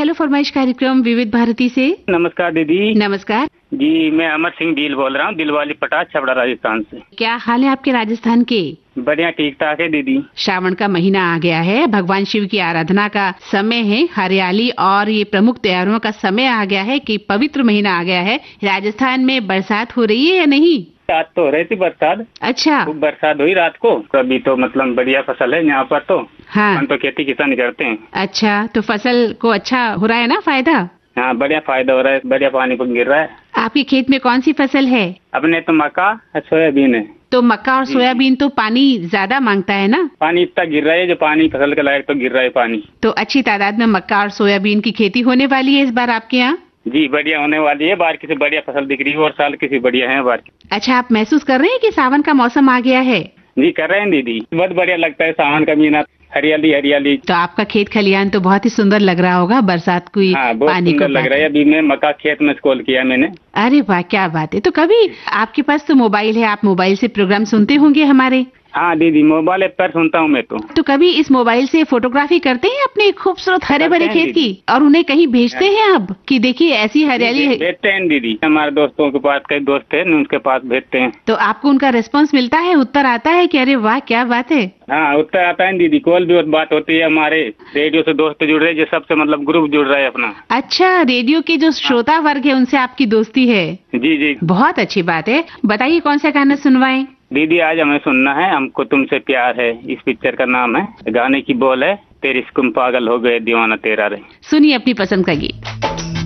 Hello फरमाइश कार्यक्रम विविध भारती से। नमस्कार दीदी। नमस्कार जी, मैं अमर सिंह डील बोल रहा हूँ, दिलवाली पटाख, छपरा, राजस्थान से। क्या हाल है आपके राजस्थान के? बढ़िया, ठीक ठाक है दीदी। श्रावण का महीना आ गया है, भगवान शिव की आराधना का समय है, हरियाली और ये प्रमुख त्योहारों का समय आ गया है कि पवित्र महीना आ गया है। राजस्थान में बरसात हो रही है या नहीं? रात तो हो रही थी बरसात। अच्छा, खूब बरसात हुई रात को। अभी तो मतलब बढ़िया फसल है यहाँ पर तो। हाँ, हम तो खेती किसान करते हैं। अच्छा, तो फसल को अच्छा हो रहा है ना फायदा? हाँ, बढ़िया फायदा हो रहा है, बढ़िया पानी पर गिर रहा है। आपके खेत में कौन सी फसल है? अपने तो मक्का और सोयाबीन है। तो मक्का और सोयाबीन तो पानी ज्यादा मांगता है ना? पानी इतना गिर रहा है जो पानी फसल के लायक तो गिर रहा है पानी। तो अच्छी तादाद में मक्का और सोयाबीन की खेती होने वाली है इस बार आपके यहाँ? जी, बढ़िया होने वाली है। बार किसी बढ़िया फसल दिख रही है और साल किसी बढ़िया है बार। अच्छा, आप महसूस कर रहे हैं कि सावन का मौसम आ गया है? जी, कर रहे हैं दीदी। बहुत बढ़िया लगता है सावन का महीना, हरियाली हरियाली। तो आपका खेत खलियान तो बहुत ही सुंदर लग रहा होगा बरसात को पानी को लग रहा है। अभी मैं मक्का खेत में स्कॉल किया मैंने। अरे वाह, क्या बात है। तो कभी आपके पास तो मोबाइल है, आप मोबाइल से प्रोग्राम सुनते होंगे हमारे? हाँ दीदी, मोबाइल पर सुनता हूँ मैं तो कभी इस मोबाइल से फोटोग्राफी करते हैं अपने खूबसूरत हरे भरे खेत की और उन्हें कहीं भेजते हैं आप कि देखिए ऐसी हरियाली है? भेजते हैं दीदी, हमारे दोस्तों के पास कई दोस्त हैं, उनके पास भेजते हैं। तो आपको उनका रिस्पांस मिलता है, उत्तर आता है कि अरे वाह क्या बात है? हाँ, उत्तर आता है दीदी। कॉल भी बात होती है, हमारे रेडियो से दोस्त जुड़ रहे हैं, सबसे मतलब ग्रुप जुड़ रहा है अपना। अच्छा, रेडियो के जो श्रोता वर्ग है उनसे आपकी दोस्ती है? जी जी, बहुत अच्छी बात है। बताइए कौन सा गाना सुनवाएं? दीदी आज हमें सुनना है हमको तुमसे प्यार है, इस पिक्चर का नाम है। गाने की बोल है तेरे इश्क में पागल हो गए दीवाना तेरा रे। सुनिए अपनी पसंद का गीत।